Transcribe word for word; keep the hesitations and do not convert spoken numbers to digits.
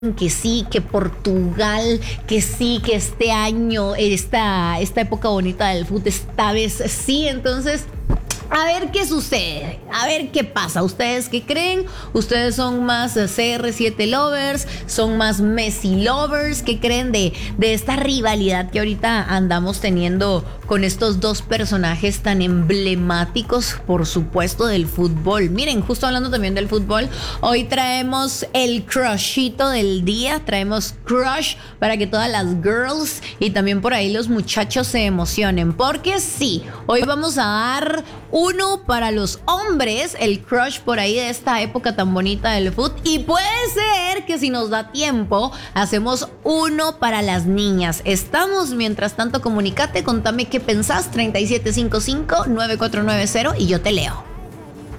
que sí, que Portugal, que sí, que este año, esta, esta época bonita del fútbol, esta vez sí. Entonces, a ver qué sucede, a ver qué pasa. ¿Ustedes qué creen? ¿Ustedes son más C R siete lovers? ¿Son más Messi lovers? ¿Qué creen de, de esta rivalidad que ahorita andamos teniendo con estos dos personajes tan emblemáticos, por supuesto, del fútbol? Miren, justo hablando también del fútbol, hoy traemos el crushito del día, traemos crush para que todas las girls y también por ahí los muchachos se emocionen, porque sí, hoy vamos a dar uno para los hombres, el crush por ahí de esta época tan bonita del fútbol, y puede ser que si nos da tiempo hacemos uno para las niñas. Estamos, mientras tanto, comunicate, contame qué pensás, treinta y siete cincuenta y cinco, nueve cuatro nueve cero y yo te leo.